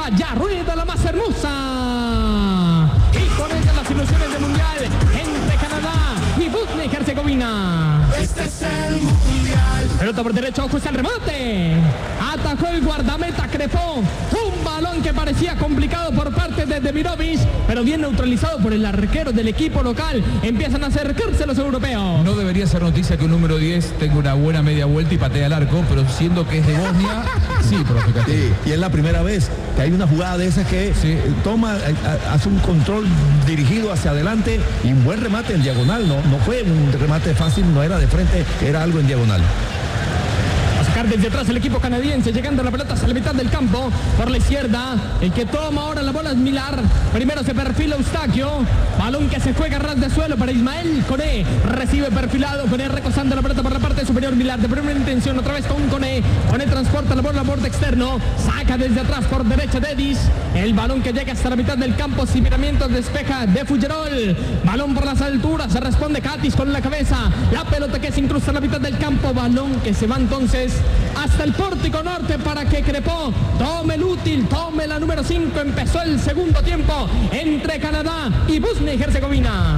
ofensiva, ya rueda la más hermosa. Y con ella las ilusiones del mundial entre Canadá y Bosnia y Herzegovina. Este es el mundial. Pelota por derecha, ojo, está el remate. Atajó el guardameta Crepó. Un balón que parecía complicado por parte de Demirovic, pero bien neutralizado por el arquero del equipo local. Empiezan a acercarse los europeos. No debería ser noticia que un número 10 tenga una buena media vuelta y patea al arco, pero siendo que es de Bosnia, sí, profe Castillo. Sí, y es la primera vez que hay una jugada de esas que toma, hace un control dirigido hacia adelante y un buen remate en diagonal. No fue un remate fácil, no era de frente, era algo en diagonal. A sacar desde atrás el equipo canadiense, llegando la pelota hacia la mitad del campo, por la izquierda, el que toma ahora la bola es Millar, primero se perfila Eustaquio, balón que se juega a ras de suelo para Ismael Koné, recibe perfilado, Koné recosando la pelota por la parte superior, Millar de primera intención, otra vez con Koné transporta la bola al borde externo, saca desde atrás por derecha Dedis, el balón que llega hasta la mitad del campo, sin miramientos, despeja de Fullerol, balón por las alturas, se responde Katis con la cabeza, la pelota que se incrusta en la mitad del campo, balón que se va entonces hasta el pórtico norte para que Crepó tome el útil, tome la número 5. Empezó el segundo tiempo entre Canadá y Bosnia y Herzegovina.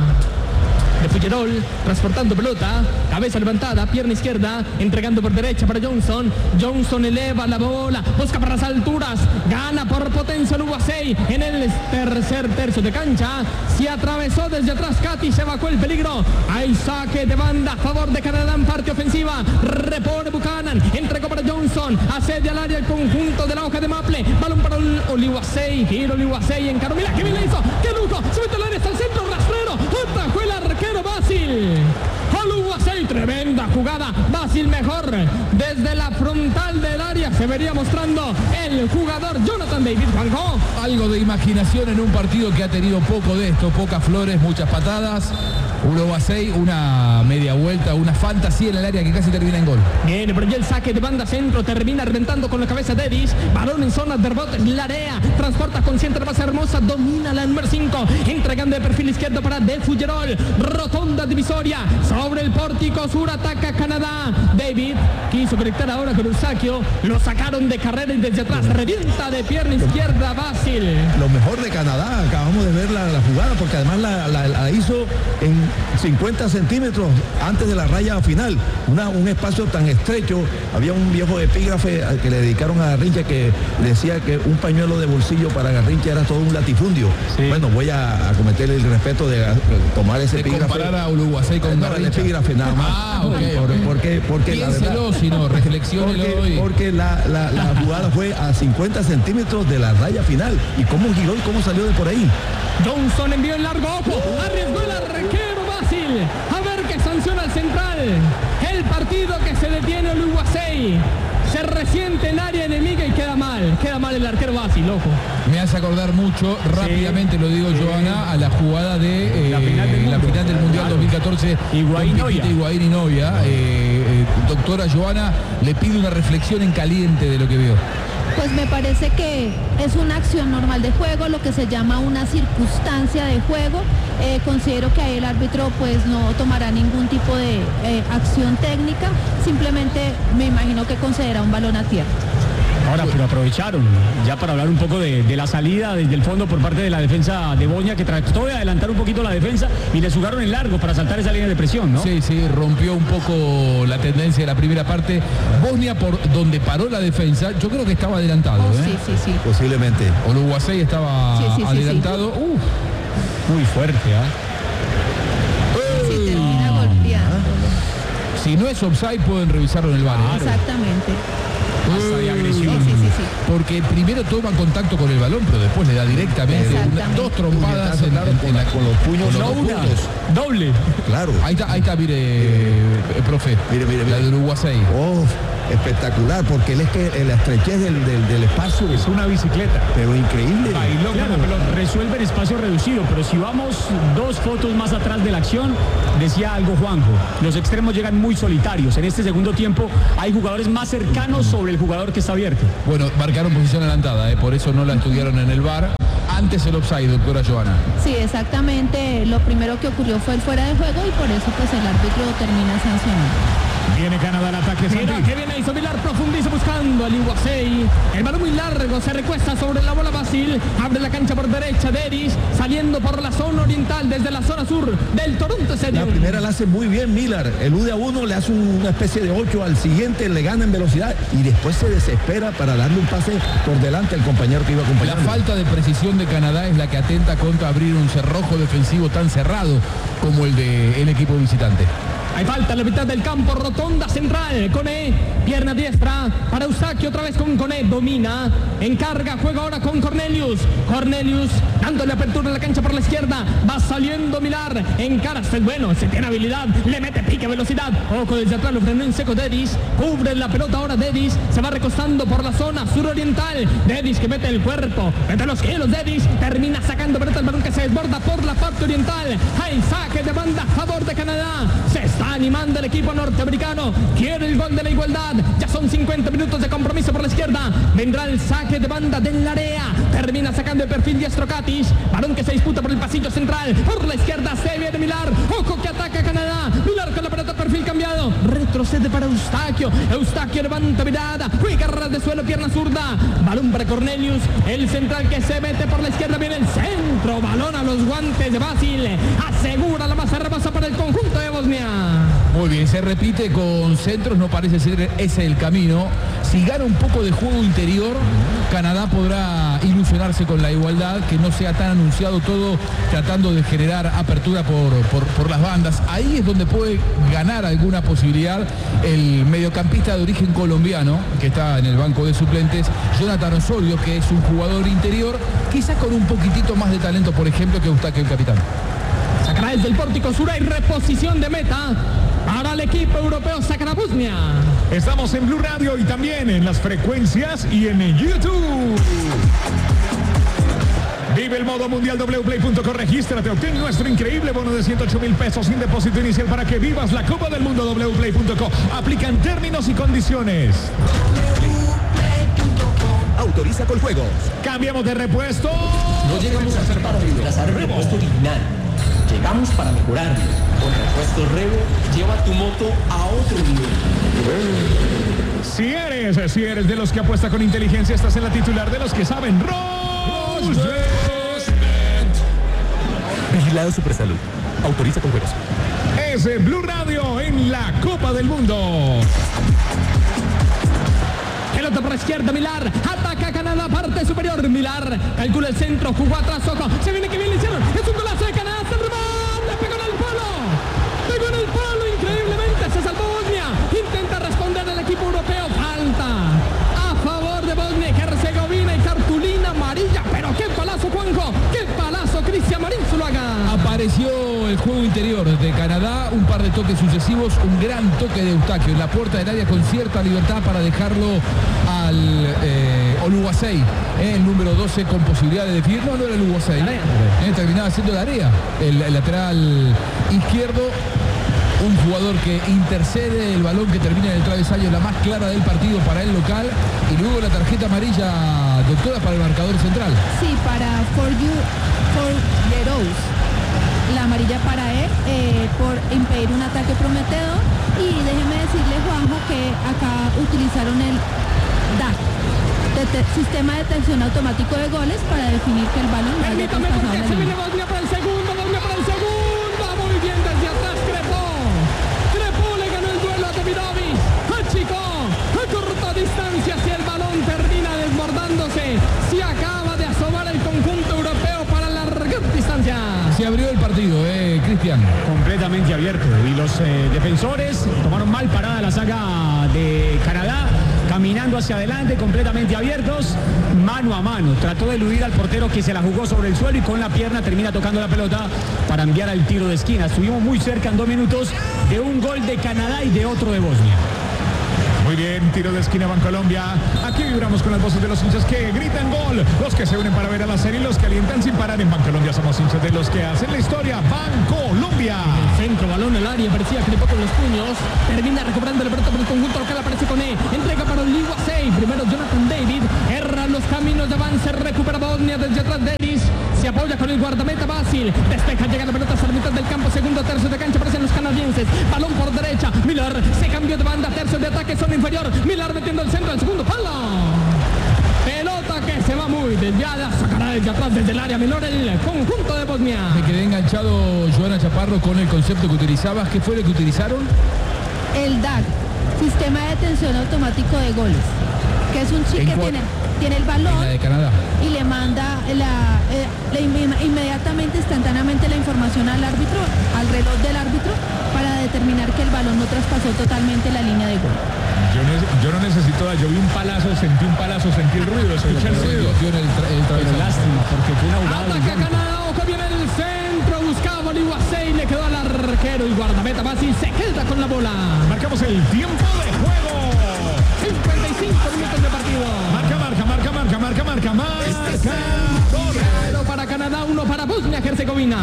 De Fullerol, transportando pelota, cabeza levantada, pierna izquierda, entregando por derecha para Johnson. Johnson eleva la bola, busca para las alturas, gana por potencia el Uruguay en el tercer tercio de cancha. Se atravesó desde atrás Katy, se evacuó el peligro. Hay saque de banda a favor de Canadá en parte ofensiva. Repone Buchanan, entregó para Johnson, asedia al área el conjunto de la hoja de Maple. Balón para Oliwasei, giro Oliwasei en Caromila, que bien le hizo, qué lujo, se mete al área hasta el centro, rastrero, atajó el arquero Basil. Oluwasei, tremenda jugada. Basil mejor desde la frontal del área. Se vería mostrando el jugador Jonathan David Juanjo. Algo de imaginación en un partido que ha tenido poco de esto, pocas flores, muchas patadas. Oluwasei, una media vuelta, una fantasía en el área que casi termina en gol. Viene por allí el saque de banda centro, termina reventando con la cabeza de Edis, balón en zona de rebote, Larea, transporta con centro base hermosa, domina la número 5, entregando de perfil izquierdo para De Fullerol, rotonda divisoria, sobre el pórtico sur, ataca Canadá, David, quiso conectar ahora con Eustaquio, lo sacaron de carrera y desde atrás, revienta de pierna izquierda Basil. Lo mejor de Canadá, acabamos de ver la jugada, porque además la hizo en 50 centímetros antes de la raya final, un espacio tan estrecho. Había un viejo epígrafe que le dedicaron a Garrincha que decía que un pañuelo de bolsillo para Garrincha era todo un latifundio. Sí. Bueno, voy a cometer el respeto de tomar ese epígrafe. Comparar a Uluwasei con el epígrafe nada más. Porque piénselo, la verdad, sino reflexiónelo. Porque la jugada fue a 50 centímetros de la raya final. ¿Y cómo giró y cómo salió de por ahí? Johnson envió el largo, ojo, arriesgó el arquero Basil, a ver qué sanciona el central. El partido que se detiene Oluwasei, se resiente en área enemiga y queda mal el arquero Basil, ojo. Me hace acordar mucho, rápidamente lo digo, Joana, a la jugada de la final del Mundial 2014, Higuaín y Novia. Doctora Joana le pide una reflexión en caliente de lo que vio. Pues me parece que es una acción normal de juego, lo que se llama una circunstancia de juego. Considero que ahí el árbitro pues no tomará ningún tipo de acción técnica, simplemente me imagino que considera un balón a tierra. Ahora, pero aprovecharon ya para hablar un poco de la salida desde el fondo por parte de la defensa de Bosnia, que trató de adelantar un poquito la defensa y le jugaron en largo para saltar esa línea de presión, ¿no? Sí, rompió un poco la tendencia de la primera parte. Bosnia, por donde paró la defensa, yo creo que estaba adelantado. Sí. Posiblemente. Oluwasei estaba adelantado. Sí. Muy fuerte, Sí, termina golpeando. Si no es offside, pueden revisarlo en el VAR. Exactamente. Hasta de agresión. Sí. Porque primero toma contacto con el balón, pero después le da directamente dos trompadas con los puños. No una, doble. Claro. Ahí está, mire, profe. Mire. La de Oluwasei. Espectacular, porque él es que la estrechez del espacio es una bicicleta, pero increíble. Bailó, claro, pero resuelve en espacio reducido. Pero si vamos 2 fotos más atrás de la acción, decía algo Juanjo, los extremos llegan muy solitarios. En este segundo tiempo hay jugadores más cercanos sobre el jugador que está abierto. Bueno, marcaron posición adelantada, por eso no la estudiaron en el VAR. Antes el offside, doctora Joana. Sí, exactamente. Lo primero que ocurrió fue el fuera de juego y por eso pues el árbitro termina sancionando. Viene Canadá al ataque. Mira que viene Isovilar, profundiza buscando al Iguacey. El balón muy largo, se recuesta sobre la bola Basil. Abre la cancha por derecha, Deris saliendo por la zona oriental desde la zona sur del Toronto Stadium. La primera la hace muy bien Miller. El U de a uno le hace una especie de 8 al siguiente, le gana en velocidad y después se desespera para darle un pase por delante al compañero que iba acompañando. La falta de precisión de Canadá es la que atenta contra abrir un cerrojo defensivo tan cerrado como el del equipo visitante. Hay falta en la mitad del campo, rotonda central, Koné, pierna diestra para Eustaquio, otra vez con Koné, domina, encarga, juega ahora con Cornelius, dándole apertura en la cancha por la izquierda, va saliendo Milar, encara hasta el bueno, se tiene habilidad, le mete pique, velocidad, ojo desde atrás, lo frenó en seco Dedis, cubre la pelota ahora Dedis, se va recostando por la zona suroriental, Dedis que mete el cuerpo, mete los kilos Dedis, termina sacando pelota el balón que se desborda por la parte oriental, hay saque de banda a favor de Canadá, se está animando el equipo norteamericano, quiere el gol de la igualdad, ya son 50 minutos de compromiso por la izquierda, vendrá el saque de banda del área, termina sacando el perfil diestro Katis, balón que se disputa por el pasillo central, por la izquierda se viene Milar, ojo que ataca Canadá, Milar con la pelota, perfil cambiado, retrocede para Eustaquio levanta mirada, juega ras de suelo, pierna zurda, balón para Cornelius, el central que se mete por la izquierda, viene el centro, balón a los guantes de Basil, asegura la masa, rebasa para el conjunto de Bosnia. Muy bien, se repite con centros, no parece ser ese el camino. Si gana un poco de juego interior, Canadá podrá ilusionarse con la igualdad, que no sea tan anunciado todo, tratando de generar apertura por las bandas. Ahí es donde puede ganar alguna posibilidad el mediocampista de origen colombiano, que está en el banco de suplentes, Jonathan Osorio, que es un jugador interior, quizás con un poquitito más de talento, por ejemplo, que Eustaquio, el capitán. Sacará desde el pórtico sur, hay reposición de meta para el equipo europeo, sacará Bosnia. Estamos en Blue Radio y también en las frecuencias y en YouTube. Vive el modo mundial wplay.com, regístrate, obtén nuestro increíble bono de 108,000 pesos sin depósito inicial para que vivas la Copa del Mundo. wplay.com. Aplican términos y condiciones. Autoriza con juegos. Cambiamos de repuesto. No llegamos a ser para reemplazar el repuesto original. Llegamos para mejorarlo. Con Repuestos Revo, lleva tu moto a otro nivel. Si eres de los que apuesta con inteligencia, estás en la titular de los que saben. Rosbet. Vigilado Supersalud. Autoriza con juegos. Es Blue Radio en la Copa del Mundo. Pelota por la izquierda, Milar, ataca Canadá, parte superior, Milar, calcula el centro, jugó atrás, ojo, se viene que bien le hicieron, es un golazo de Canadá, se remate, pegó en el palo, increíblemente, se salvó Bosnia, intenta responder al equipo europeo, falta a favor de Bosnia y Herzegovina y cartulina amarilla, pero qué palazo Juanjo, qué palazo Cristian Marín Zuluaga. Apareció el juego interior de Canadá, un par de toques sucesivos, un gran toque de Eustaquio en la puerta del área con cierta libertad para dejarlo al Oluwasei, el número 12 con posibilidad de definir. No era el Oluwasei, terminaba siendo Larea, el lateral izquierdo. Un jugador que intercede, el balón que termina en el travesaño, la más clara del partido para el local, y luego la tarjeta amarilla, doctora, para el marcador central. Sí, para For Yeros. La amarilla para él por impedir un ataque prometedor. Y déjeme decirle, Juanjo, que acá utilizaron el DAC, sistema de detección automático de goles, para definir que el balón no haya Permítame, traspasado porque la se línea. viene Bosnia para el segundo, muy bien desde atrás, Crepó le ganó el duelo a Davidovic, achicó, a corta distancia, si el balón termina desbordándose, se acaba de asomar el conjunto europeo para largar distancia. Se abrió el partido, Cristian. Completamente abierto, y los defensores tomaron mal parada la saga de Canadá, caminando hacia adelante, completamente abiertos, mano a mano, trató de eludir al portero que se la jugó sobre el suelo y con la pierna termina tocando la pelota para enviar al tiro de esquina. Estuvimos muy cerca en 2 minutos de un gol de Canadá y de otro de Bosnia. Muy bien, tiro de esquina Bancolombia. Aquí vibramos con las voces de los hinchas que gritan gol, los que se unen para ver a la serie y los que alientan sin parar. En Bancolombia somos hinchas de los que hacen la historia. Bancolombia. El centro, balón al área, parecía que le con los puños, termina recuperando el pelota por el conjunto local, aparece con entrega para Oluwasei, primero Jonathan David, erra los caminos de avance, recupera Bosnia desde atrás, Denis, se apoya con con el guardameta Basil. Despeja, llega la pelota a la mitad del campo. Segundo tercio de cancha, aparecen los canadienses. Balón por derecha. Miller se cambió de banda. Tercio de ataque, zona inferior. Miller metiendo el centro al segundo palo. Pelota que se va muy desviada. Sacará desde atrás, desde el área menor, el conjunto de Bosnia. Me quedé enganchado, Joana Chaparro, con el concepto que utilizabas. ¿Qué fue lo que utilizaron? El DAG, Sistema de Detención Automático de Goles, que es un chip que tiene el balón la de Canadá. Y le manda inmediatamente, instantáneamente la información al árbitro, al reloj del árbitro, para determinar que el balón no traspasó totalmente la línea de gol. Yo no necesito, yo vi un palazo, sentí el ruido, escuché el ruido. Pero lástima, porque fue una jugada. Ataca Canadá, ojo, viene el centro, buscaba Oliguacé y le quedó al arquero y guardameta Basil se queda con la bola. Marcamos el tiempo de juego. 55 minutos de partido. Marca. Cero para Canadá, 1 para Bosnia-Herzegovina.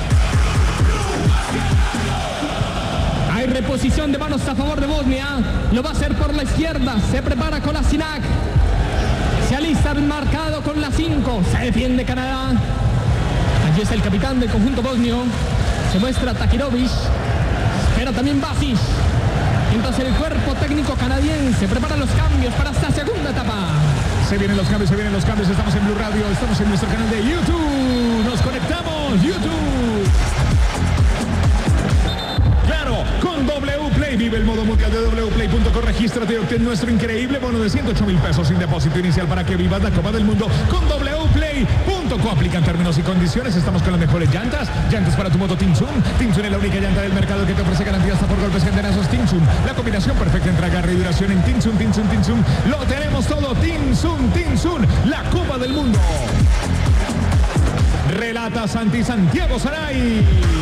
Hay reposición de manos a favor de Bosnia. Lo va a hacer por la izquierda. Se prepara Kolasinac. Se alista el marcado con la 5. Se defiende Canadá. Allí está el capitán del conjunto bosnio. Se muestra Takirovic. Espera también Basis. Entonces el cuerpo técnico canadiense prepara los cambios para esta segunda etapa. Se vienen los cambios. Estamos en Blue Radio. Estamos en nuestro canal de YouTube. Nos conectamos. YouTube. Claro, con WPlay. Vive el modo mundial de wplay.com. Regístrate y obtén nuestro increíble bono de 108.000 pesos sin depósito inicial para que vivas la Copa del Mundo con wplay.com. Aplican términos y condiciones. Estamos con las mejores llantas. Llantas para tu moto Tinsun. Tinsun es la única llanta del mercado que te ofrece garantía hasta por golpes generados. Tinsun, la combinación perfecta entre agarre y duración en Tinsun. Lo tenemos todo. Tinsun, la Copa del Mundo. Relata Santiago Saray.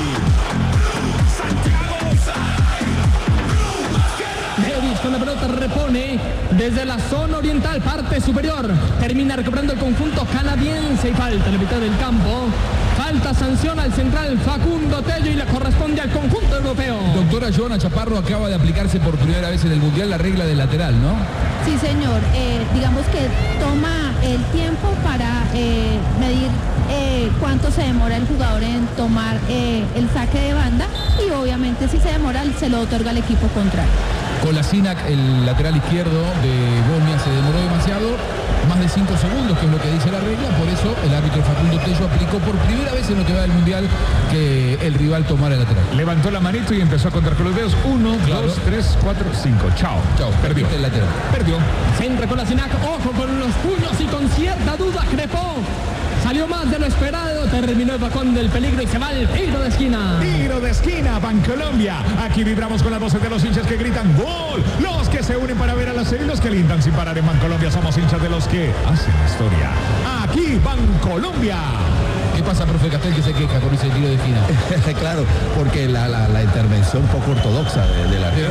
Davis con la pelota repone desde la zona oriental, parte superior. Termina recuperando el conjunto canadiense y falta en la mitad del campo. Falta, sanción al central Facundo Tello y le corresponde al conjunto europeo. Doctora Joana Chaparro, acaba de aplicarse por primera vez en el Mundial la regla del lateral, ¿no? Sí, señor. Digamos que toma el tiempo para medir cuánto se demora el jugador en tomar el saque de banda, y obviamente si se demora se lo otorga al equipo contrario. Kolasinac, el lateral izquierdo de Bosnia, se demoró demasiado, más de 5 segundos, que es lo que dice la regla. Por eso el árbitro Facundo Tello aplicó por primera vez en lo que va del Mundial que el rival tomara el lateral. Levantó la manito y empezó a contar con los dedos. 1, 2, 3, 4, 5. Chao. Perdió el lateral. Perdió. Centra Kolasinac, ojo con los puños y con cierta duda crepó. Salió más de lo esperado, terminó el bajón del peligro y se va el tiro de esquina. Tiro de esquina, Bancolombia. Aquí vibramos con las voces de los hinchas que gritan ¡gol! Los que se unen para ver a la serie y los que alientan sin parar en Bancolombia. Somos hinchas de los que hacen historia. Aquí, Bancolombia. ¿Qué pasa, profe Castel, que se queja con ese tiro de esquina? Claro, porque la intervención poco ortodoxa del arquero,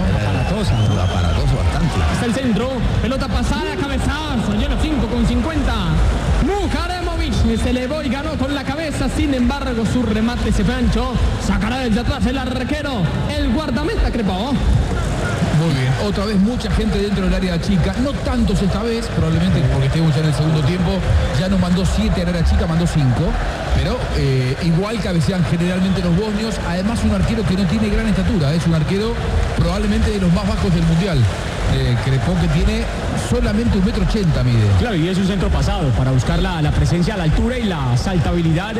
¿no? Aparatoso bastante. Hasta el centro, pelota pasada, cabezazo, lleno 5 con 50. Mujaremovic se elevó y ganó con la cabeza, sin embargo su remate se fue ancho. Sacará desde atrás el arquero, el guardameta crepó. Muy bien, otra vez mucha gente dentro del área chica, no tantos esta vez, probablemente porque estemos ya en el segundo tiempo, ya no mandó 7 al área chica, mandó 5, pero igual cabecean generalmente los bosnios. Además un arquero que no tiene gran estatura, es un arquero probablemente de los más bajos del Mundial. Crepó, que tiene solamente 1,80 m mide. Claro, y es un centro pasado para buscar la presencia a la altura y la saltabilidad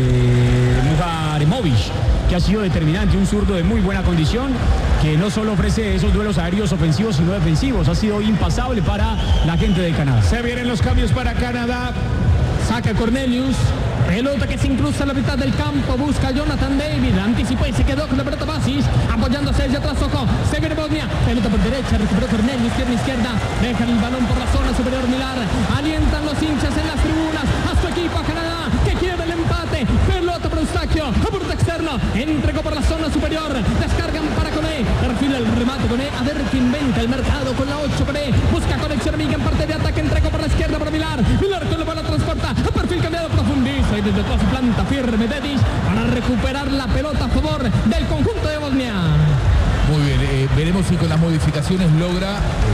de Mujaremovic, que ha sido determinante, un zurdo de muy buena condición, que no solo ofrece esos duelos aéreos ofensivos sino defensivos. Ha sido impasable para la gente de Canadá. Se vienen los cambios para Canadá. Saca Cornelius. Pelota que se incrusta a la mitad del campo, busca Jonathan David, anticipó y se quedó con la pelota Basis, apoyándose hacia atrás, ojo, se viene Bosnia, pelota por derecha, recuperó Cornelius, pierna izquierda, deja el balón por la zona superior Milar, alientan los hinchas en las tribunas, a su equipo, a Canadá, que quiere el empate, pelota para Eustaquio, a puerta externo, entregó por la zona superior, descargan para Coné, perfila el remate Coné, a ver qué inventa el mercado con la 8 Coné, busca conexión amiga en parte de ataque, entregó por la izquierda para Milar, Milar con la bola transporta, a perfil cambiado, profundiza y desde toda su planta firme Dedić para recuperar la pelota a favor del conjunto de Bosnia. Muy bien, veremos si con las modificaciones logra un poco más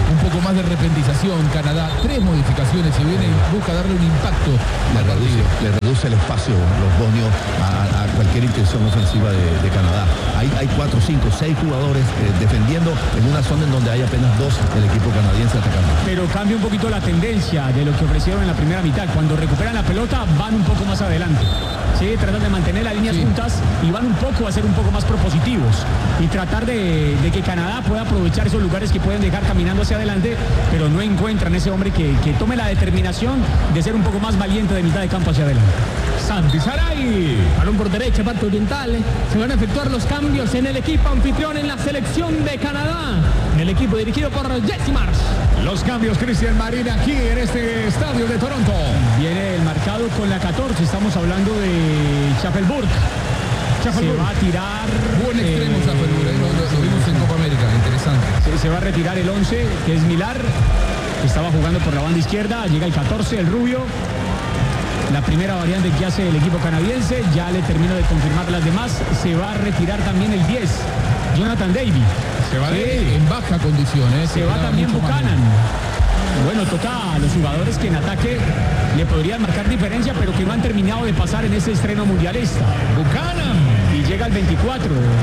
más de repentización. Canadá, 3 modificaciones, se viene y busca darle un impacto al partido. Le reduce el espacio los bosnios a cualquier intención ofensiva de Canadá. Hay 4, 5, 6 jugadores defendiendo en una zona en donde hay apenas 2 del equipo canadiense atacando. Pero cambia un poquito la tendencia de lo que ofrecieron en la primera mitad. Cuando recuperan la pelota van un poco más adelante. Sí, tratan de mantener las líneas juntas y van un poco a ser un poco más propositivos y tratar de que Canadá pueda aprovechar esos lugares que pueden dejar caminando hacia adelante, pero no encuentran ese hombre que tome la determinación de ser un poco más valiente de mitad de campo hacia adelante. Santi Saray. Balón por derecha, parte oriental. Se van a efectuar los cambios en el equipo anfitrión en la selección de Canadá. En el equipo dirigido por Jesse Marsh. Los cambios, Cristian Marín, aquí en este estadio de Toronto. Viene el marcado con la 14. Estamos hablando de Schaeffelburg. Se va a tirar... Buen extremo Schaeffelburg, lo vimos en Copa América, interesante. Se va a retirar el 11, que es Millar, que estaba jugando por la banda izquierda. Llega el 14, el rubio. La primera variante que hace el equipo canadiense, ya le termino de confirmar las demás. Se va a retirar también el 10, Jonathan David. Se va en baja condición. Se va también Buchanan. Bueno, toca a los jugadores que en ataque le podrían marcar diferencia, pero que no han terminado de pasar en ese estreno mundialista. Buchanan. Y llega el 24,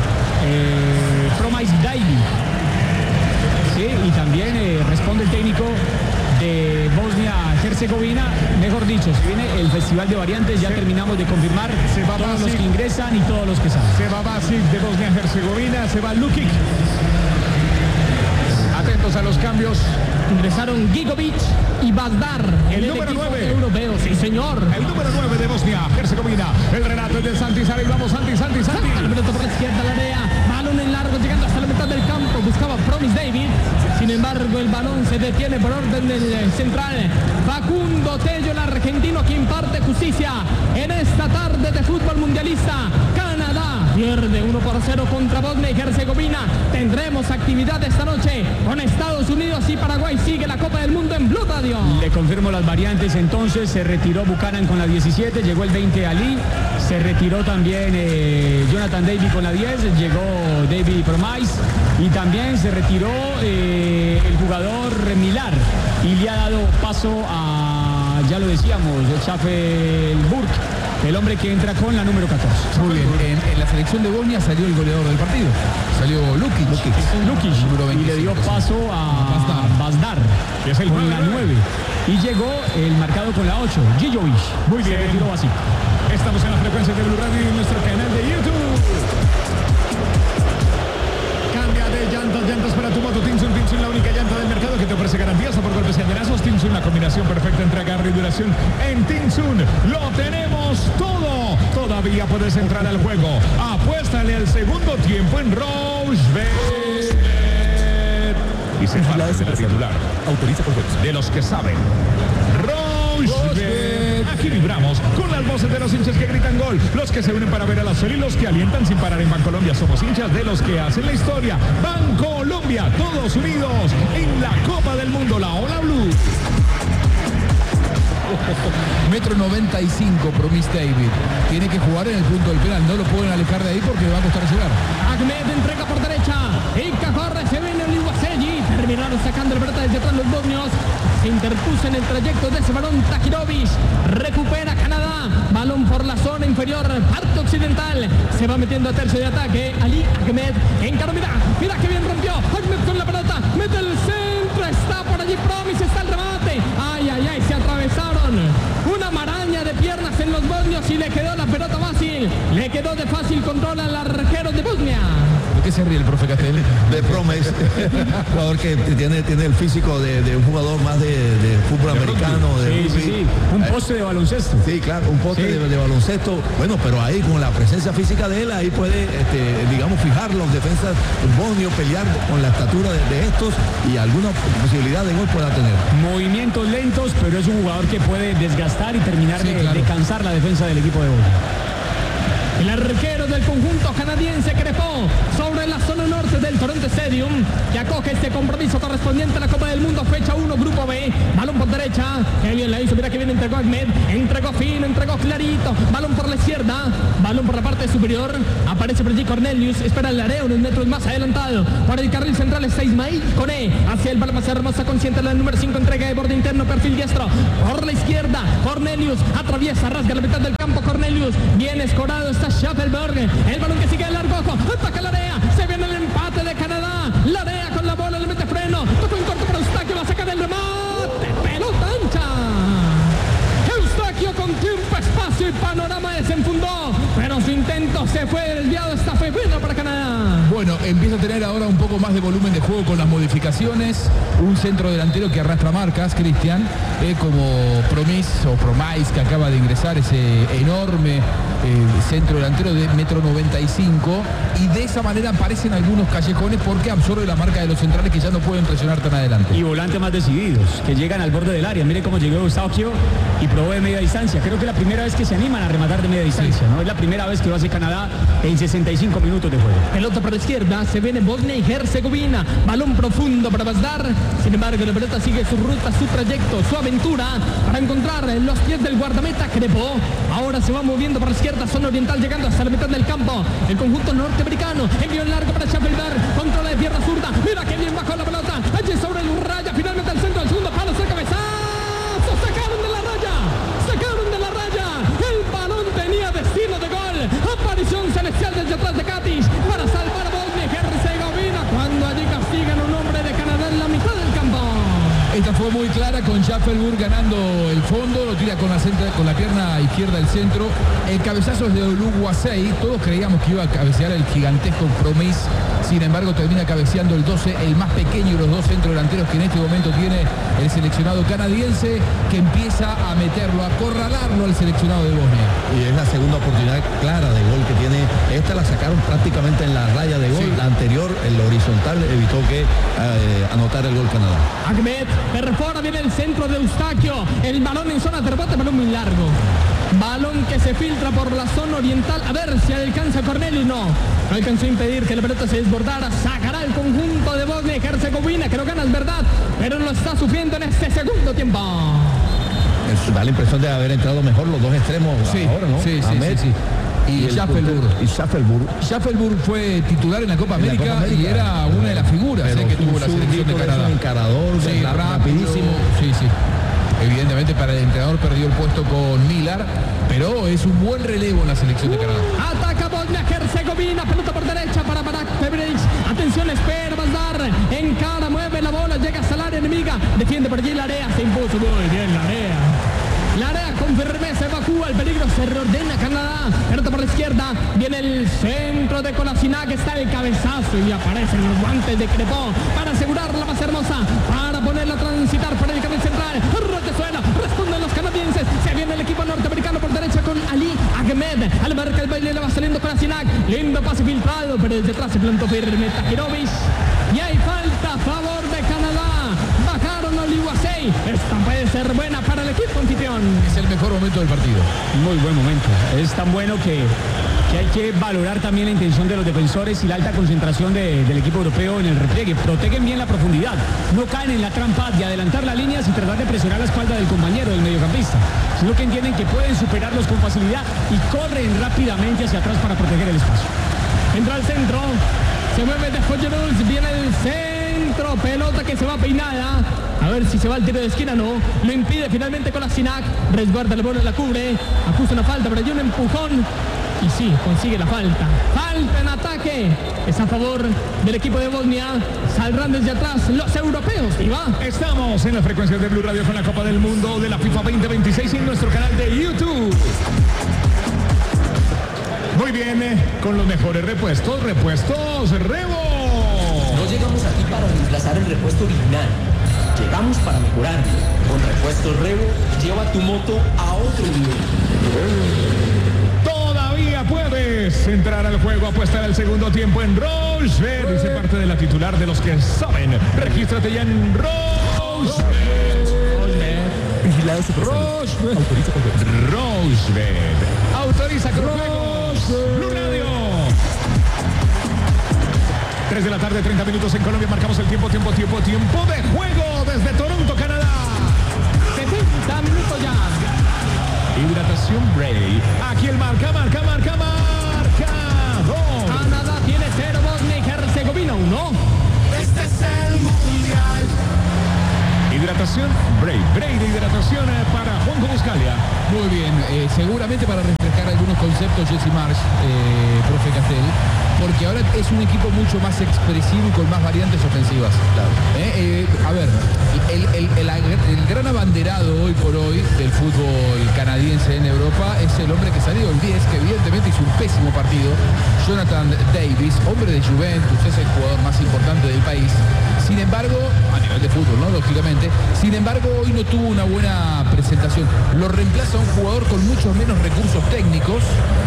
Promise David. Sí, y también responde el técnico de Bosnia-Herzegovina, mejor dicho, se viene el Festival de Variantes, ya terminamos de confirmar todos los que ingresan y todos los que salen. Se va Basic de Bosnia-Herzegovina, se va Lukic. Atentos a los cambios. Ingresaron Gigovic y Bazdar. El número 9. Europeo, sí señor. El número 9 de Bosnia-Herzegovina. El relato es de Santi Saray. Vamos, Santi. El minuto por la izquierda al área. Balón en largo llegando hasta la mitad del campo. Buscaba Promise David. Sin embargo, el balón se detiene por orden del central. Facundo Tello, el argentino, quien imparte justicia en esta tarde de fútbol mundialista. Canadá pierde 1-0 contra Bosnia y Herzegovina. Tendremos actividad esta noche con Estados Unidos y Paraguay. Sigue la Copa del Mundo en Blue Radio. Le confirmo las variantes entonces. Se retiró Buchanan con la 17, llegó el 20 Ali. Se retiró también Jonathan David con la 10, llegó David Promise. Y también se retiró el jugador Millar. Y le ha dado paso a, ya lo decíamos, Schaeffelburg, el hombre que entra con la número 14. Muy bien, en la selección de Bosnia salió el goleador del partido. Salió Lukic. Y le dio paso a Bazdar, que es el con la 9. Y llegó el marcado con la 8, Gijovic. Muy bien. Se retiró así. Estamos en la frecuencia de Blue Radio y en nuestro canal de YouTube. Cambia de llantas para tu moto. Tinsun, la única llanta del mercado que te ofrece garantías por golpes y aderezos. Tinsun, la combinación perfecta entre agarre y duración. En Tinsun lo tenemos todo. Todavía puedes entrar al juego. Apuéstale al segundo tiempo en Rochebet. Y se habla de titular. Autoriza con juegos. De los que saben. Rochebet. Aquí vibramos con las voces de los hinchas que gritan gol, los que se unen para ver a la serie y los que alientan sin parar en Bancolombia. Somos hinchas de los que hacen la historia. Bancolombia, todos unidos en la Copa del Mundo, la Ola Blue. 1,95 m Promise David. Tiene que jugar en el punto del penal. No lo pueden alejar de ahí porque le va a costar llegar. Ahmed entrega por derecha. Y Cajarre se viene el Iwaseji. Terminaron sacando el pelota desde atrás los bosnios. Se interpuso en el trayecto de ese balón Tahirovic. Recupera Canadá. Balón por la zona inferior. Parte occidental. Se va metiendo a tercio de ataque. Ali Ahmed. Encaró. Mira que bien rompió. Ahmed con la pelota. Mete el centro. Está por allí Promise. Está el remate. Ay. Se atravesaron. Una maraña de piernas en los bosnios y le quedó la pelota fácil. Le quedó de fácil control al arquero de Bosnia. ¿De qué se ríe el profe Castel? De Promise, jugador que tiene el físico de un jugador más de fútbol americano. Sí. Un poste de baloncesto. Sí, claro, un poste de baloncesto. Bueno, pero ahí con la presencia física de él, ahí puede, digamos, fijar los defensas bosnios, pelear con la estatura de estos y alguna posibilidad de gol pueda tener. Movimientos lentos, pero es un jugador que puede desgastar y terminar de cansar la defensa del equipo de Bosnia. El arquero del conjunto canadiense crepó sobre la zona norte del Toronto Stadium, que acoge este compromiso correspondiente a la Copa del Mundo, fecha 1, Grupo B. Balón por derecha, que bien la hizo, mira que bien entregó Ahmed, entregó fino, entregó clarito, balón por la izquierda, balón por la parte superior, aparece por allí Cornelius, espera el área unos metros más adelantado, por el carril central está Ismail Koné, hacia el balón más hermosa, consciente la número 5, entrega de borde interno, perfil diestro, por la izquierda, Cornelius, atraviesa, rasga la mitad del campo, Cornelius, bien escorado está Schaffelberg, el balón que sigue de largo, ataca la área, se viene el empate de Canadá, la área con la bola, le mete freno, toca un corto para Eustaquio, va a sacar el remate, pelota ancha. Eustaquio con tiempo, espacio y panorama desenfundó, pero su intento se fue desviado, esta fue buena para Canadá. Bueno, empieza a tener ahora un poco más de volumen de juego con las modificaciones, un centro delantero que arrastra marcas, Cristian, como Promise, que acaba de ingresar, ese enorme centro delantero de 1,95 m, y de esa manera aparecen algunos callejones porque absorbe la marca de los centrales que ya no pueden presionar tan adelante. Y volantes más decididos, que llegan al borde del área. Mire cómo llegó Eustaquio y probó de media distancia. Creo que es la primera vez que se animan a rematar de media distancia, ¿no? Es la primera vez que lo hace Canadá en 65 minutos de juego. Pelota por la izquierda, se viene Bosnia y Herzegovina, balón profundo para Bazdar, sin embargo la pelota sigue su ruta, su trayecto, su aventura para encontrar los pies del guardameta Crepó. Ahora se va moviendo por la izquierda, zona oriental, llegando hasta la mitad del campo. El conjunto norteamericano, envío en largo para Schaffelberg, controla de pierna zurda, mira que bien bajó la pelota, allí sobre el raya, finalmente al centro del segundo palo, se cabezazo, sacaron de la raya, el balón tenía destino de gol, aparición celestial desde atrás de Katic para salvar a Bosnia y Herzegovina, cuando allí castigan a un hombre de Canadá en la mitad del campo. Esta fue muy clara, con Schaffelberg ganando el fondo, lo tira con la pierna izquierda del centro. El cabezazo es de Oluwasei, todos creíamos que iba a cabecear el gigantesco Promise, sin embargo termina cabeceando el 12, el más pequeño de los dos centrodelanteros que en este momento tiene el seleccionado canadiense, que empieza a meterlo, a acorralarlo al seleccionado de Bosnia. Y es la segunda oportunidad clara de gol que tiene. Esta la sacaron prácticamente en la raya de gol, sí. La anterior, el horizontal, evitó que anotara el gol Canadá. Ahmed perfora, viene el centro de Eustaquio, el balón en zona de rebote, balón muy largo, balón que se filtra por la zona oriental, a ver si alcanza Cornelius, no alcanzó a impedir que la pelota se desbordara, sacará el conjunto de Bosnia y Herzegovina, que lo gana, es verdad, pero lo está sufriendo en este segundo tiempo. Da la impresión de haber entrado mejor los dos extremos, sí, ahora, ¿no? Sí. Y Schaffelberg fue titular en la Copa América y era una de las figuras que tuvo la selección de Canadá. Encarador, rapidísimo. Sí. Evidentemente para el entrenador perdió el puesto con Millar, pero es un buen relevo en la selección de Canadá. Ataca Bosnia-Herzegovina, pelota por derecha para Barak Febrich. Atención, espera Bazdar, encara, mueve la bola, llega hasta el área enemiga, defiende por allí la área, se impuso muy bien la área. La área con firmeza evacúa, el peligro se reordena Canadá. Pelota por la izquierda, viene el centro de Kolasinac, está el cabezazo y aparecen los guantes de Crepó para asegurar la más hermosa, para ponerla a transitar por el carril central. Suelo, responden los canadienses, se viene el equipo norteamericano por derecha con Ali Ahmed, al marca el baile le va saliendo Kolasinac, lindo pase filtrado, pero desde atrás se plantó firme Tahirovic y hay falta a favor de Canadá. Bajaron Oluwasei, esta puede ser buena para el equipo anfitrión. Es el mejor momento del partido. Muy buen momento, es tan bueno que hay que valorar también la intención de los defensores y la alta concentración del equipo europeo en el repliegue. Protegen bien la profundidad, no caen en la trampa de adelantar las líneas y tratar de presionar la espalda del compañero, del mediocampista, sino que entienden que pueden superarlos con facilidad y corren rápidamente hacia atrás para proteger el espacio. Entra al centro, se mueve de Foyerus, viene el centro, pelota que se va peinada, a ver si se va el tiro de esquina, no, lo impide finalmente Kolasinac, resguarda el bola, la cubre, acusa una falta, pero hay un empujón. Y sí, consigue la falta. Falta en ataque. Es a favor del equipo de Bosnia. Saldrán desde atrás los europeos. Y va. Estamos en las frecuencias de Blue Radio con la Copa del Mundo de la FIFA 2026 en nuestro canal de YouTube. Muy bien, con los mejores repuestos Revo. No llegamos aquí para reemplazar el repuesto original. Llegamos para mejorarlo. Con repuestos Revo, lleva tu moto a otro nivel. Puedes entrar al juego, apuestar al segundo tiempo en Rochebet y ser parte de la titular de los que saben. Regístrate ya en Rochebet. Vigilado Supersalud. Rochebet. Autoriza con juego. Somos Blue Radio. 3 de la tarde, 30 minutos en Colombia. Marcamos el tiempo de juego desde Toronto, Canadá. 70 minutos ya. Hidratación Bray. Aquí el marcador. Canadá tiene 0, Bosnia y Herzegovina 1. Este es el Mundial. Hidratación Bray de hidratación para Juanjo Buscalia. Muy bien, seguramente para refrescar algunos conceptos, Jesse Marsh, profe Castel, porque ahora es un equipo mucho más expresivo y con más variantes ofensivas. Claro. A ver, el gran abanderado hoy por hoy del fútbol canadiense en Europa es el hombre que salió el 10, que evidentemente hizo un pésimo partido, Jonathan Davis, hombre de Juventus, es el jugador más importante del país. Sin embargo, a nivel de fútbol, ¿no? Lógicamente. Sin embargo, hoy no tuvo una buena presentación. Lo reemplaza un jugador con muchos menos recursos técnicos.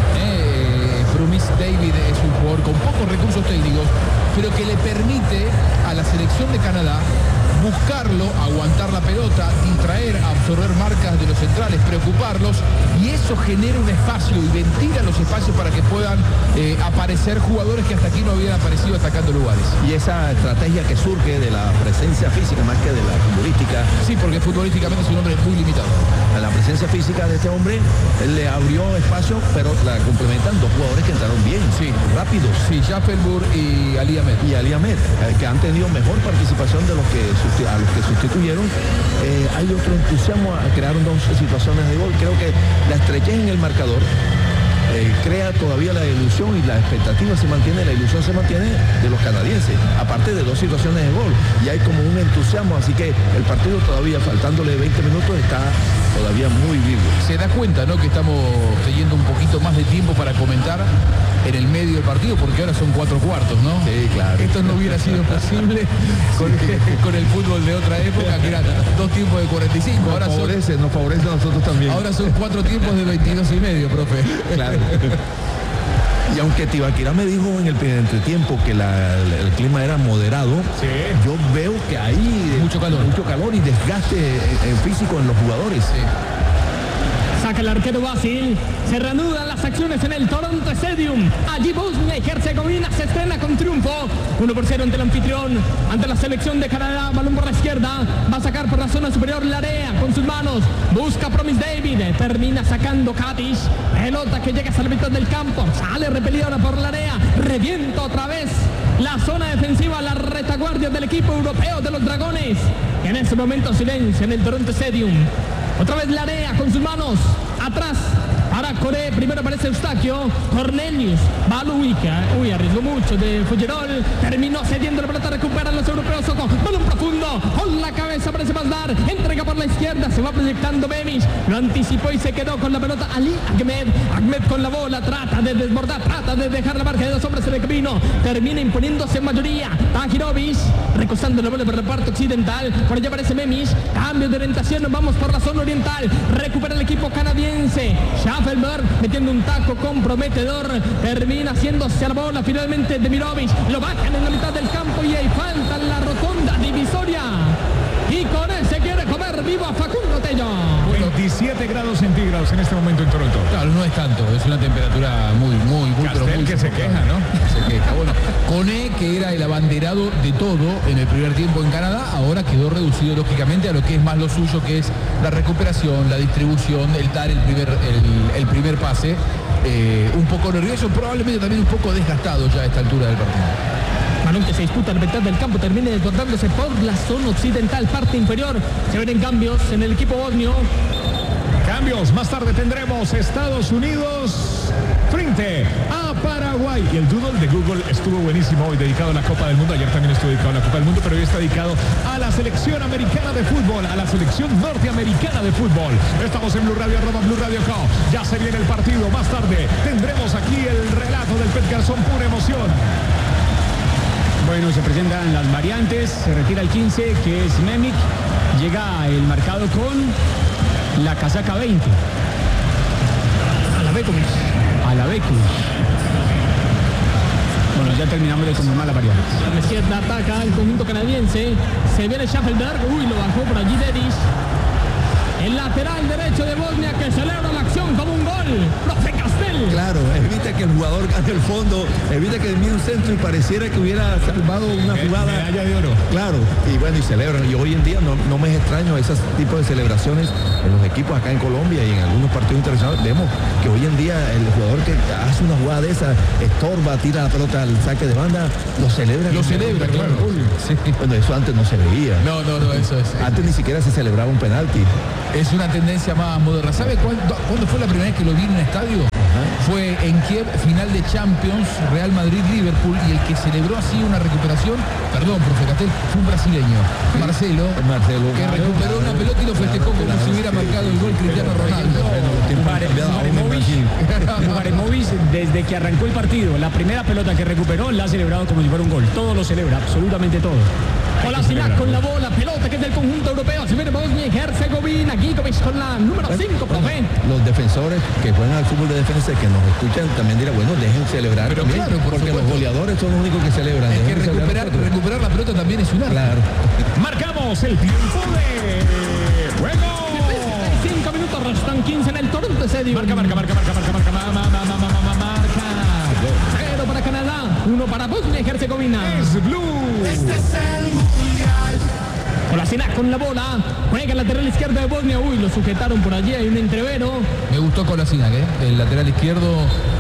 Brumis David es un jugador con pocos recursos técnicos, pero que le permite a la selección de Canadá buscarlo, aguantar la pelota, distraer, absorber marcas de los centrales, preocuparlos, y eso genera un espacio y ventila los espacios para que puedan aparecer jugadores que hasta aquí no habían aparecido atacando lugares. Y esa estrategia que surge de la presencia física más que de la futbolística. Sí, porque futbolísticamente es un hombre muy limitado. A la presencia física de este hombre, él le abrió espacio, pero la complementan dos jugadores que entraron bien, sí, rápidos. Sí, Schaffelburg y Ali Ahmed. Y Ali Ahmed, que han tenido mejor participación de los que a los que sustituyeron. Hay otro entusiasmo, crearon dos situaciones de gol. Creo que la estrechez en el marcador crea todavía la ilusión y la expectativa se mantiene, la ilusión se mantiene de los canadienses, aparte de dos situaciones de gol, y hay como un entusiasmo, así que el partido todavía, faltándole 20 minutos, está todavía muy vivo. Se da cuenta, ¿no?, que estamos teniendo un poquito más de tiempo para comentar en el medio del partido, porque ahora son 4 cuartos, ¿no? Sí, claro. Esto no hubiera sido posible con el fútbol de otra época, que eran 2 tiempos de 45. Ahora nos favorece a nosotros también. Ahora son 4 tiempos de 22 y medio, profe. Claro. Y aunque Tibaquirá me dijo en el entretiempo que el clima era moderado, sí, yo veo que hay mucho calor y desgaste físico en los jugadores. Sí. Saca el arquero Basil, se reanudan las acciones en el Toronto Stadium. Allí Bosnia y Herzegovina se estrena con triunfo. 1-0 ante el anfitrión, ante la selección de Canadá. Balón por la izquierda, va a sacar por la zona superior Larea con sus manos. Busca Promis David, termina sacando Katic. Pelota que llega hasta la mitad del campo, sale repelida por Larea. Revienta otra vez la zona defensiva, la retaguardia del equipo europeo de los Dragones. En este momento silencio en el Toronto Stadium. Otra vez Larea con sus manos atrás para Coré. Primero aparece Eustaquio. Cornelius va a Luica. Arriesgó mucho de Fullerol. Terminó cediendo la pelota. Recuperan los europeos. Balón profundo. Con la cabeza aparece Masdar. Entrega por la izquierda. Se va proyectando Bemis. Lo anticipó y se quedó con la pelota Ali Ahmed. Ahmed con la bola. Trata de desbordar. Trata de dejar la marca de 2 hombres en el camino. Termina imponiéndose en mayoría. Tajirovic recostando la bola por el reparto occidental. Por allá aparece Memis. Cambio de orientación. Nos vamos por la zona oriental. Recupera el equipo canadiense. Schaffelburg metiendo un taco comprometedor. Termina haciéndose a la bola finalmente de Mirovic. Lo bajan en la mitad del campo y hay falta en la rotonda divisoria. Y con él se quiere comer vivo a Facundo Tello. 27 grados centígrados en este momento en Toronto. Claro, no es tanto, es una temperatura muy pero muy que se queja, ¿no? Se queja. Bueno, Cone, que era el abanderado de todo en el primer tiempo en Canadá, ahora quedó reducido lógicamente a lo que es más lo suyo, que es la recuperación, la distribución, el dar el primer pase. Un poco nervioso, probablemente también un poco desgastado ya a esta altura del partido. Balón que se disputa a la mitad del campo, termina desbordándose por la zona occidental, parte inferior. Se ven cambios en el equipo bosnio. Cambios, más tarde tendremos Estados Unidos frente a Paraguay. Y el doodle de Google estuvo buenísimo hoy, dedicado a la Copa del Mundo. Ayer también estuvo dedicado a la Copa del Mundo, pero hoy está dedicado a la selección americana de fútbol, a la selección norteamericana de fútbol. Estamos en Blue Radio, @Blue Radio Co. Ya se viene el partido, más tarde tendremos aquí el relato del Pet Garzón, pura emoción. Bueno, se presentan las variantes, se retira el 15, que es Memic, llega el marcado con la casaca 20. A la Becu. Bueno, ya terminamos de confirmar la variante. A la izquierda ataca el conjunto canadiense, se viene Schaffelburg, lo bajó por allí Davis. el lateral derecho de Bosnia que celebra la acción como un gol. Profe Castel. Claro, evita que el jugador gane el fondo, evita que envíe un centro y pareciera que hubiera salvado una jugada. Medalla de oro. Claro, y bueno, y celebran. Y hoy en día no me es extraño ese tipo de celebraciones en los equipos acá en Colombia y en algunos partidos internacionales. Vemos que hoy en día el jugador que hace una jugada de esa, estorba, tira la pelota al saque de banda, lo celebra. Lo celebra, claro. Sí. Bueno, eso antes no se veía. No, eso es. Antes ni siquiera se celebraba un penalti. Es una tendencia más moderna. ¿Sabe cuándo fue la primera vez que lo vi en un estadio? Fue en Kiev, final de Champions, Real Madrid-Liverpool, y el que celebró así una recuperación, perdón, profe Castel, fue un brasileño, Marcelo, que recuperó una pelota y lo festejó como si hubiera marcado el gol Cristiano Ronaldo. Ibrahimovic, desde que arrancó el partido, la primera pelota que recuperó la ha celebrado como si fuera un gol. Todo lo celebra, absolutamente todo. Kolasinac con la bola, pelota que es del conjunto europeo. Se viene Bosnia y Herzegovina. Gigovic con la número 5, profe. Los defensores que juegan al fútbol de defensa que nos escuchan también dirán, bueno, dejen celebrar. Pero también, claro, porque los goleadores son los únicos que celebran. Es que recuperar la pelota también es un arte. Claro. Marcamos el tiempo de juego. 5 minutos, restan 15 en el Toronto Stadium. Marca. 0 para Canadá, 1 para Bosnia y Herzegovina. Es blue. Este es el mundial. Kolasinac con la bola, juega el lateral izquierdo de Bosnia. Uy, lo sujetaron por allí, hay un entrevero. Me gustó Kolasinac, el lateral izquierdo,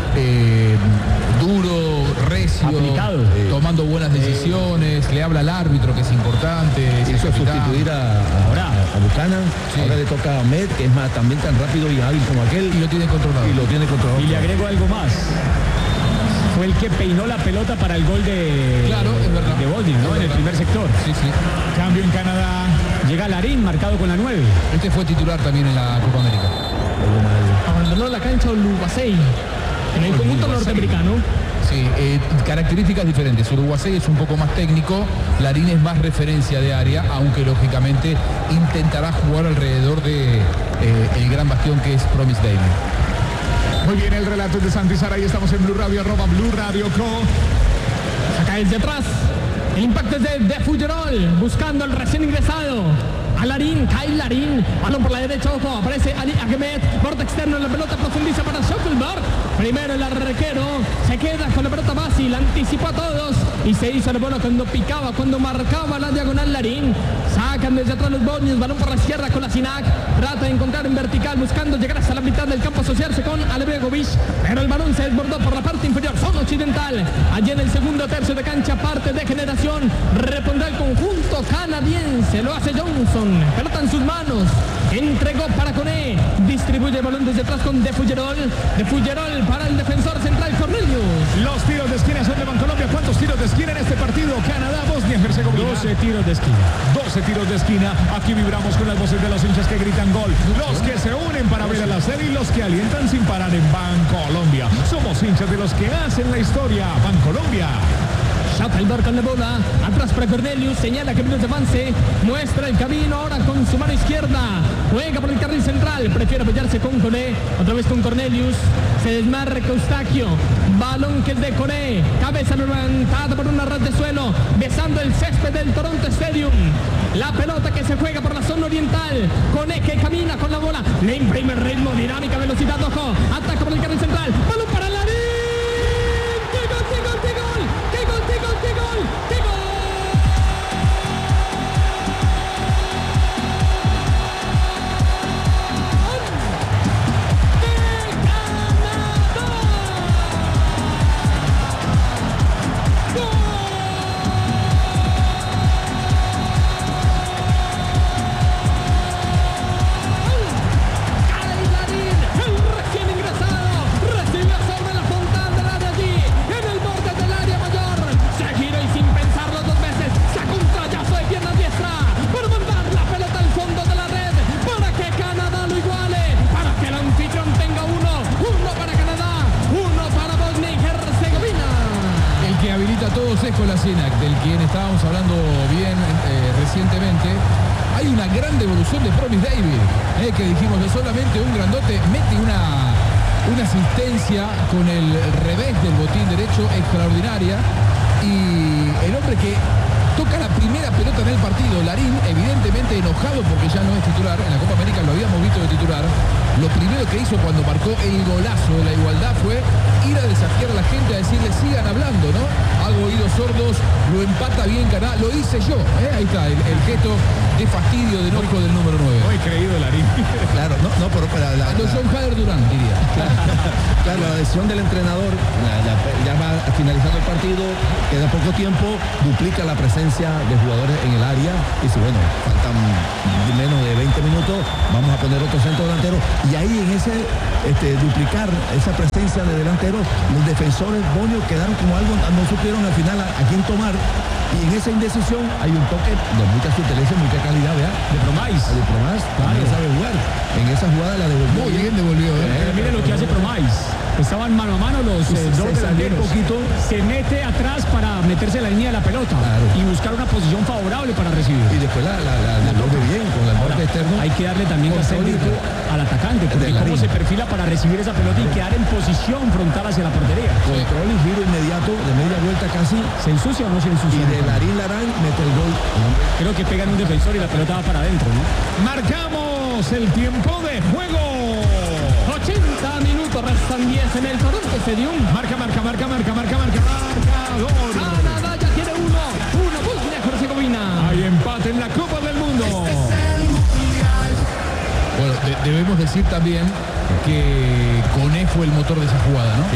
duro, recio, aplicado, tomando buenas decisiones, le habla al árbitro, que es importante. Hizo sustituir a Buchanan, sí. Ahora le toca a Ahmed, que es más también tan rápido y hábil como aquel. Y lo tiene controlado. Y le agrego algo más. Fue el que peinó la pelota para el gol de, claro, es verdad, de Bosnia, ¿no? En el primer sector. Sí. Cambio en Canadá. Llega Larín, marcado con la 9. Este fue titular también en la Copa América. Abandonó la cancha Oluwasei en el conjunto norteamericano. Sí, características diferentes. Oluwasei es un poco más técnico, Larín es más referencia de área, aunque lógicamente intentará jugar alrededor de el gran bastión que es Promise Daily. Muy bien, el relato es de Santi Saray. Estamos en Blue Radio, @Blue Radio Co. Acá desde atrás. El impacto es de Fuggerol, buscando al recién ingresado. A Larín, Kyle Larín, balón por la derecha, ojo, aparece Ali Ahmed, borde externo en la pelota, profundiza para Schoenberg. Primero el arquero, se queda con la pelota fácil, anticipó a todos y se hizo la bola cuando picaba, cuando marcaba la diagonal Larín. Sacan desde atrás los bosnios, balón por la izquierda con la Sinac, trata de encontrar en vertical, buscando llegar hasta la mitad del campo, asociarse con Albegovic, pero el balón se desbordó por la parte inferior, zona occidental. Allí en el segundo tercio de cancha, parte de generación, repondrá el conjunto canadiense, lo hace Johnson. Pelota en sus manos, entregó para Coné, distribuye el balón desde atrás con De Fuggerol para el defensor central Cornelius. Los tiros de esquina son de Bancolombia. ¿Cuántos tiros de esquina en este partido? Canadá, Bosnia, Herzegovina. 12 tiros de esquina. 12 tiros de esquina. Aquí vibramos con las voces de los hinchas que gritan gol. Los que se unen para ver a la serie y los que alientan sin parar en Bancolombia. Somos hinchas de los que hacen la historia. Bancolombia. Schaffenberg con la bola, atrás para Cornelius, señala que minutos de avance, muestra el camino ahora con su mano izquierda, juega por el carril central, prefiere apoyarse con Coné, otra vez con Cornelius, se desmarca Eustaquio, balón que es de Coné, cabeza levantada por una red de suelo, besando el césped del Toronto Stadium, la pelota que se juega por la zona oriental, Coné que camina con la bola, le imprime ritmo, dinámica, velocidad, ojo, ataca por el carril central, balón para Larín. Kolasinac, del quien estábamos hablando bien recientemente. Hay una gran devolución de Promise David, que dijimos que solamente un grandote mete una asistencia con el revés del botín derecho extraordinaria, y el hombre que toca la primera pelota en el partido, Larín, evidentemente enojado porque ya no es titular. En la Copa América lo habíamos visto titular, lo primero que hizo cuando marcó el golazo de la igualdad fue ir a desafiar a la gente, a decirle sigan hablando, ¿no? Hago oídos sordos, lo empata bien Canadá, lo hice yo, ahí está, el gesto de fastidio, de enojo del número 9. Muy creído Larín. Claro, no, pero para John Hader Durán, diría. Claro, la decisión del entrenador, ya va finalizando el partido, queda poco tiempo, duplica la presencia de jugadores en el área, y dice, bueno, faltan menos de 20 minutos, vamos a poner otro centro delantero, y ahí en ese duplicar esa presencia de delanteros, los defensores bonios quedaron como algo, no supieron al final a quién tomar, y en esa indecisión hay un toque de mucha sutileza, mucha calidad, ¿vea? De Promais. De Promais, también sabe jugar. En esa jugada la devolvió. Muy bien devolvió, Pero mire lo que hace Promais. Estaban mano a mano los dos delanteros. Se mete atrás para meterse en la línea de la pelota y buscar una posición favorable para recibir. Y después la devuelve bien con el norte externo. Hay que darle también crédito al atacante, porque cómo se perfila para recibir esa pelota y quedar en posición frontal hacia la portería. Control y giro inmediato, de media vuelta casi. ¿Se ensucia o no se ensucia? Y de Larín Larán mete el gol. Creo que pega en un defensor y la pelota va para adentro, ¿no? Marcamos el tiempo de juego. 80 minutos, restan 10 en el Toronto Stadium. Marca. Marcador. Canadá ya tiene uno, Bosnia-Herzegovina. Hay empate en la Copa del Mundo. Bueno, debemos decir también que Koné fue el motor de esa jugada, ¿no?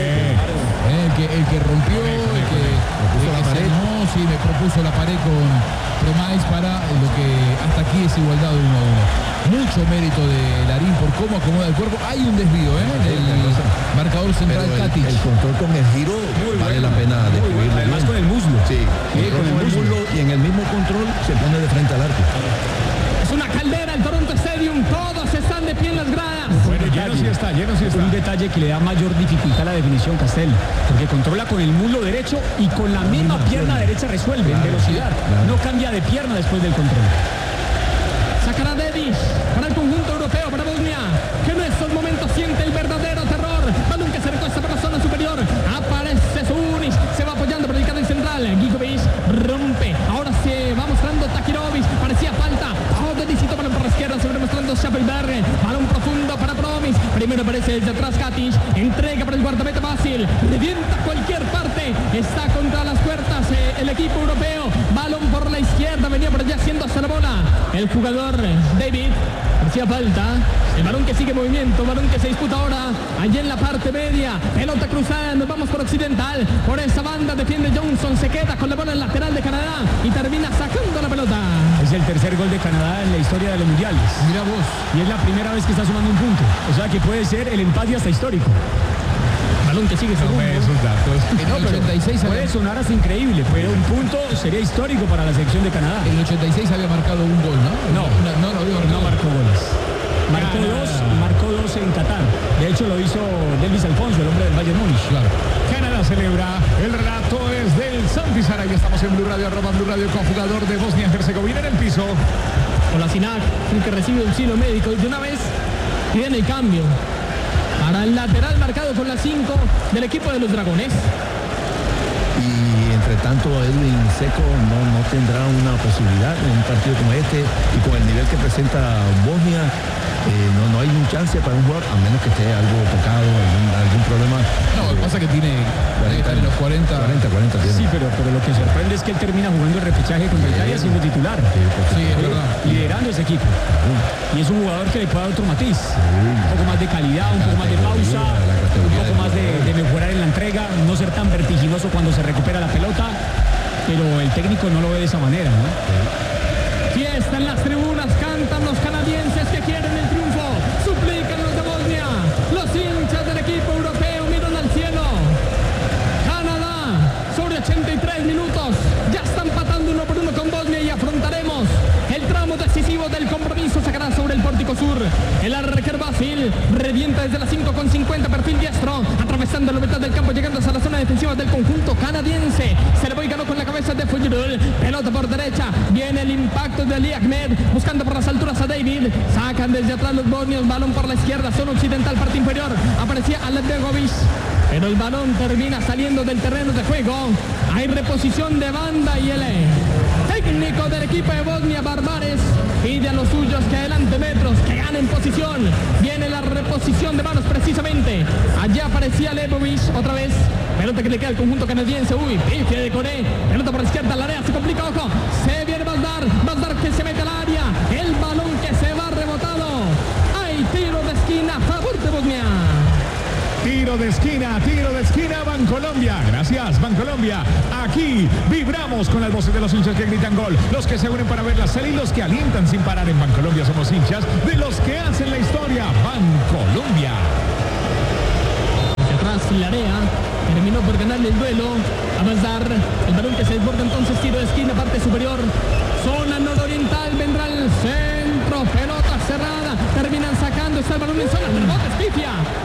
El que rompió, el que se animó, sí, me propuso la pared con Promais para lo que hasta aquí es igualdad de 1-1. Mucho mérito de Larín por cómo acomoda el cuerpo. Hay un desvío, del marcador central Katic. El control con el giro vale la pena descubrirlo. Además con el muslo. Sí, con el muslo y en el mismo control se pone de frente al arco. Es una caldera el Toronto Stadium, todos están de pie en las gradas. Bueno, lleno sí está. Un detalle que le da mayor dificultad a la definición Castel, porque controla con el muslo derecho y con la misma pierna derecha resuelve en velocidad. No cambia de pierna después del control. Sacará Davis para el conjunto europeo, para Bosnia, que en estos momentos siente el verdadero terror. Balón que se recuesta por la zona superior. Aparece Zunis, se va apoyando por el canal central. Gigovic rompe. Ahora se va mostrando Takirovic. Parecía falta. Delicito balón por la izquierda, se va mostrando Schapelberg. Balón profundo para Promis. Primero aparece desde atrás Katic. Entrega para el guardameta Basil. Revienta cualquier parte. Está contra las puertas el equipo europeo. Balón por la izquierda. Venía por allá haciéndose la bola el jugador David. Hacía falta. El balón que sigue en movimiento. Balón que se disputa ahora allí en la parte media. Pelota cruzada. Nos vamos por occidental. Por esa banda defiende Johnson. Se queda con la bola en lateral de Canadá y termina sacando la pelota. Es el tercer gol de Canadá en la historia de los mundiales. Mira vos. Y es la primera vez que está sumando un punto. O sea que puede ser el empate hasta histórico. Balón que sigue segundo. Esos datos. En el 86 puede sonar hasta increíble, pero un punto sería histórico para la selección de Canadá. En el 86 había marcado un gol, ¿no? No marcó goles. Marcó dos en Qatar. De hecho lo hizo Delvis Alfonso, el hombre del Bayern Múnich. Claro. Canadá celebra. El relato es del Santi Saray. Estamos en Blue Radio, @Blue Radio, con jugador de Bosnia-Herzegovina en el piso. Kolasinac, el que recibe auxilio médico. Y de una vez viene el cambio para el lateral marcado con la 5 del equipo de los Dragones. Y entre tanto Edwin Seco no tendrá una posibilidad en un partido como este, y con el nivel que presenta Bosnia, no hay un chance para un jugador, a menos que esté algo tocado, algún problema. No, lo que pasa es que tiene 40 tiene. Sí, pero lo que sorprende es que él termina jugando el repechaje contra Italia siendo titular. Sí, es verdad. Liderando ese equipo. Y es un jugador que le puede dar otro matiz. Un poco más de calidad, un poco más de pausa, un poco más de mejorar en la entrega, no ser tan vertiginoso cuando se recupera la pelota. Pero el técnico no lo ve de esa manera, ¿no? Fiesta en las tribunas, cantan los canadienses que quieren el triunfo, suplican los de Bosnia, los hinchas del equipo europeo miran al cielo. Canadá, sobre 83 minutos, ya están empatando 1-1 con Bosnia y afrontaremos el tramo decisivo del compromiso. Sacará sobre el pórtico sur el arquero Basil, revienta desde la 5,50, perfil diestro, atravesando la mitad del campo, llegando hasta la zona defensiva del conjunto canadiense. Se le ganó con la cabeza de Fujirul, pelota por derecha, viene el impacto de Ali Ahmed, buscando por las alturas a David, sacan desde atrás los bosnios, balón por la izquierda, zona occidental, parte inferior, aparecía Aladbegovic, pero el balón termina saliendo del terreno de juego. Hay reposición de banda y el técnico del equipo de Bosnia, Barbares, pide a los suyos que adelante metros, que ganen posición. Viene la reposición de manos precisamente. Allá aparecía Lebovic otra vez. Pelota que le queda al conjunto canadiense. Uy, pifia de Coné. Pelota por la izquierda, la área se complica, ojo. Se viene Valdar que se mete al área. El balón que se va rebotado. Hay tiro de esquina a favor de Bosnia. Tiro de esquina, Bancolombia. Gracias, Bancolombia. Aquí vibramos con las voces de los hinchas que gritan gol. Los que se unen para ver la serie y los que alientan sin parar. En Bancolombia somos hinchas de los que hacen la historia. Bancolombia. Atrás Larea. Terminó por ganarle el duelo. Avanzar. El balón que se desborda entonces. Tiro de esquina, parte superior. Zona nororiental. Vendrá el centro. Pelota cerrada. Terminan sacando. Está el balón en zona. Rebote, pifia.